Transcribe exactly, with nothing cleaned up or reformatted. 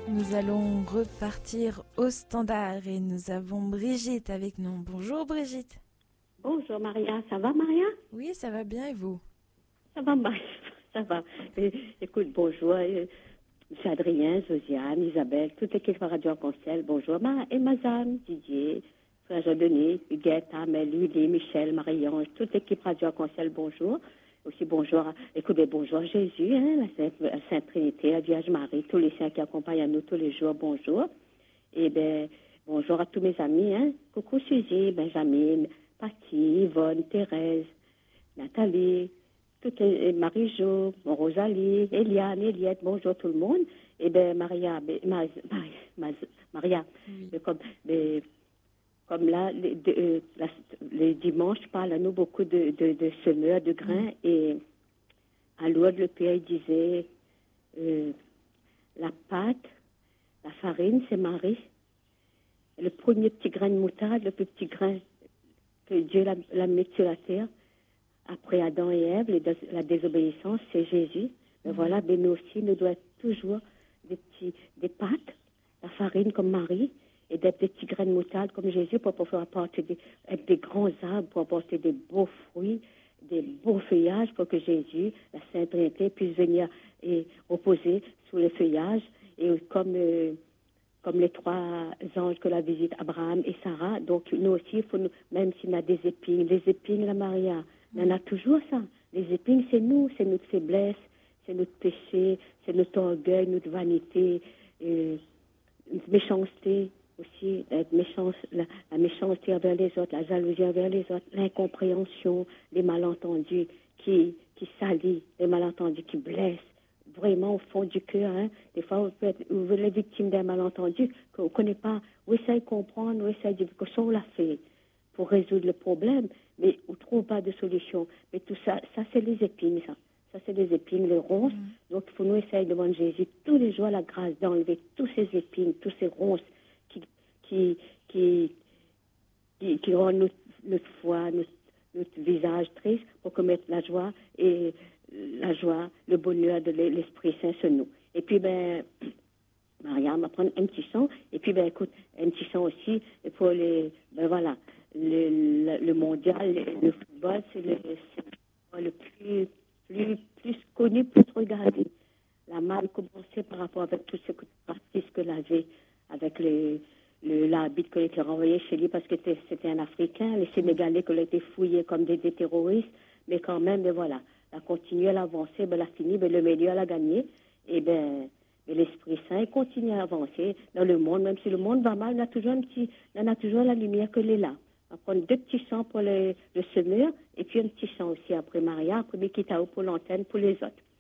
Nous allons repartir au standard et nous avons Brigitte avec nous. Bonjour Brigitte. Bonjour Maria, ça va Maria? Oui, ça va bien et vous? Ça va Maria, ça va. Écoute, bonjour, c'est Adrien, Josiane, Isabelle, toute l'équipe Radio Arc-en-Ciel, bonjour. Ma, et Mazam, Didier, Frère Jean-Denis, Huguette, Amélie, Lily, Michel, Marie-Ange, toute l'équipe Radio Arc-en-Ciel, bonjour. Aussi bonjour, à, écoutez, bonjour à Jésus, hein, la, Sainte, la Sainte Trinité, la Vierge Marie, tous les saints qui accompagnent à nous tous les jours, bonjour. Et bien, bonjour à tous mes amis, hein. Coucou Suzy, Benjamin, Patty, Yvonne, Thérèse, Nathalie, toutes les, Marie-Jo, Rosalie, Eliane, Eliette, bonjour tout le monde. Et bien, Maria, Maria, Maria, Maria oui. comme... Mais, Comme là, les, de, euh, la, les dimanches, parle à nous beaucoup de, de, de semeurs, de grains. Mm. Et à Lourdes, le Père disait, euh, la pâte, la farine, c'est Marie. Le premier petit grain de moutarde, le plus petit grain que Dieu l'a, l'a mis sur la terre, après Adam et Ève, les, la désobéissance, c'est Jésus. Mm. Voilà, ben nous aussi, nous devons être toujours des, petits, des pâtes, la farine comme Marie, et d'être des petits grains de moutarde comme Jésus pour pouvoir apporter des, être des grands arbres, pour apporter des beaux fruits, des beaux feuillages pour que Jésus, la Sainte Trinité, puisse venir et reposer sous les feuillages. Et comme, euh, comme les trois anges que la visite Abraham et Sarah, donc nous aussi, il faut nous, même s'il y a des épines, les épines, la Maria, il y en a toujours ça. Les épines, c'est nous, c'est notre faiblesse, c'est notre péché, c'est notre orgueil, notre vanité, euh, notre méchanceté. Aussi, être méchance, la, la méchanceté envers les autres, la jalousie envers les autres, l'incompréhension, les malentendus qui, qui salissent, les malentendus qui blessent, vraiment au fond du cœur. Hein. Des fois, vous, peut être, vous êtes victime d'un malentendu qu'on ne connaît pas. On essaie de comprendre, on essaie de dire que ça, on l'a fait pour résoudre le problème, mais on ne trouve pas de solution. Mais tout ça, ça c'est les épines, ça. Ça, c'est les épines, les ronces. Mmh. Donc, il faut nous essayer de demander Jésus tous les jours la grâce d'enlever tous ces épines, tous ces ronces, Qui, qui, qui, qui, qui rend notre, notre foi, notre, notre visage triste pour commettre la joie et la joie, le bonheur de l'Esprit Saint sur nous. Et puis, ben, Mariam va prendre un petit son. Et puis, ben, écoute, un petit son aussi pour les, ben voilà, le, le, le mondial, le, le football, c'est le, c'est le plus, plus, plus connu, plus regardé. La mal commencé par rapport avec tout ce que artistes que l'avait avec les Le, l'arbitre qui a été renvoyé chez lui parce que c'était, c'était un Africain, les Sénégalais qui ont été fouillés comme des, des terroristes, mais quand même, ben voilà, elle a continué à avancer, ben elle a fini, ben le meilleur a gagné, et ben, ben l'Esprit Saint continue à avancer dans le monde, même si le monde va mal, on a toujours un petit, on a toujours la lumière que est là. On va prendre deux petits chants pour le, le semeur, et puis un petit chant aussi après Maria, après Mikitao pour l'antenne, pour les autres.